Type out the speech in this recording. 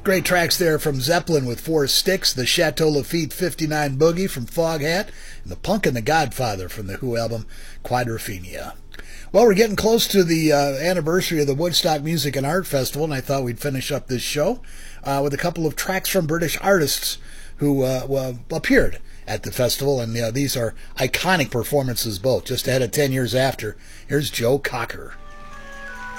Great tracks there from Zeppelin with Four Sticks, the Chateau Lafite 59 Boogie from Foghat, and the Punk and the Godfather from the Who album Quadrophenia. Well, we're getting close to the anniversary of the Woodstock Music and Art Festival, and I thought we'd finish up this show with a couple of tracks from British artists who appeared at the festival, and these are iconic performances both, just ahead of 10 years after. Here's Joe Cocker.